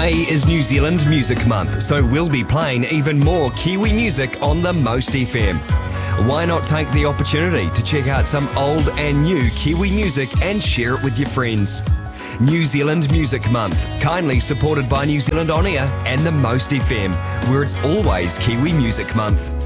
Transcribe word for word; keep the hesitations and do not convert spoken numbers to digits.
May is New Zealand Music Month, so we'll be playing even more Kiwi music on the Most F M. Why not take the opportunity to check out some old and new Kiwi music and share it with your friends? New Zealand Music Month, kindly supported by New Zealand On Air and the Most F M, where it's always Kiwi Music Month.